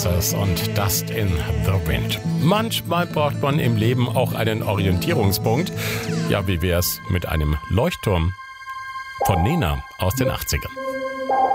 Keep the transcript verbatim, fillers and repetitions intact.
Voices und Dust in the Wind. Manchmal braucht man im Leben auch einen Orientierungspunkt. Ja, wie wär's mit einem Leuchtturm? Von Nena aus den achtzigern.